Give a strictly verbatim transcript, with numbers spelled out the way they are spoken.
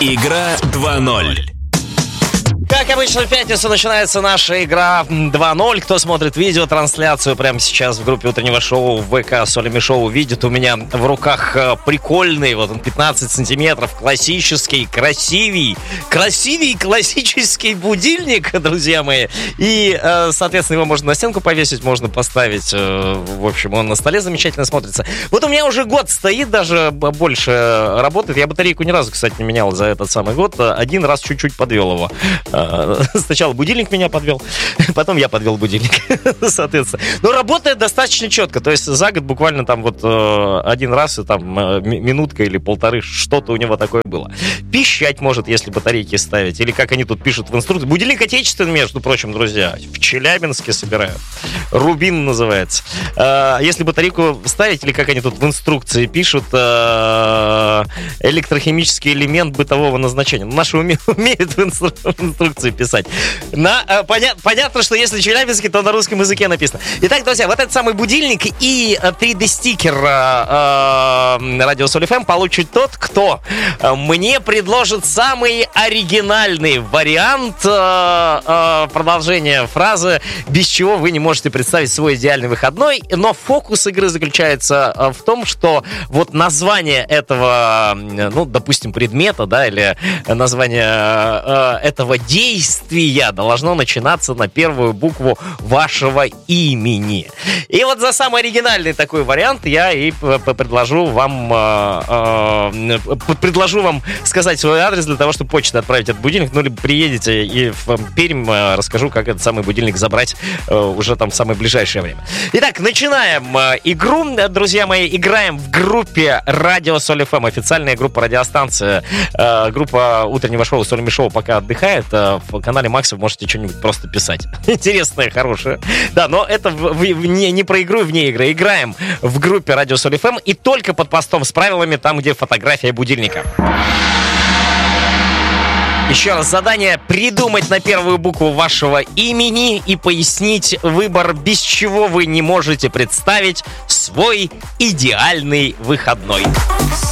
Игра два ноль. Как обычно, в пятницу начинается наша игра два ноль. Кто смотрит видеотрансляцию прямо сейчас в группе утреннего шоу в ВК Солями Шоу, видит у меня в руках прикольный, вот он, пятнадцать сантиметров, классический, красивый, красивый классический будильник, друзья мои. И, соответственно, его можно на стенку повесить, можно поставить. В общем, он на столе замечательно смотрится. Вот у меня уже год стоит, даже больше работает. Я батарейку ни разу, кстати, не менял за этот самый год. Один раз чуть-чуть подвел его. Сначала будильник меня подвел, потом я подвел будильник, соответственно. Но работает достаточно четко. То есть за год буквально там вот один раз, и там минутка или полторы, что-то у него такое было. Пищать может, если батарейки ставить. Или как они тут пишут в инструкции. Будильник отечественный, между прочим, друзья. В Челябинске собирают. Рубин называется. Если батарейку ставить, или как они тут в инструкции пишут, электрохимический элемент бытового назначения. Наши уме- умеют в инструкции писать. На, э, поня- понятно, что если Челябинский, то на русском языке написано. Итак, друзья, вот этот самый будильник и три дэ-стикер э, э, радио Соль эф эм получит тот, кто мне предложит самый оригинальный вариант э, э, продолжения фразы, без чего вы не можете представить свой идеальный выходной. Но фокус игры заключается в том, что вот название этого, ну, допустим, предмета, да, или название э, этого действия должно начинаться на первую букву вашего имени. И вот за самый оригинальный такой вариант я и предложу вам э, э, предложу вам сказать свой адрес для того, чтобы почтой отправить этот будильник. Ну, либо приедете и в Пермь э, расскажу, как этот самый будильник забрать э, уже там в самое ближайшее время. Итак, начинаем э, игру, друзья мои. Играем в группе радио Соль эф эм, официальная группа радиостанции, э, группа утреннего шоу Солями Шоу пока отдыхает. В канале Макса вы можете что-нибудь просто писать. Интересное, хорошее. Да, но это в, в, вне, не про игру, вне игры. Играем в группе радио Соль эф эм и только под постом с правилами, там, где фотография будильника. Еще раз задание: придумать на первую букву вашего имени и пояснить выбор, без чего вы не можете представить свой идеальный выходной.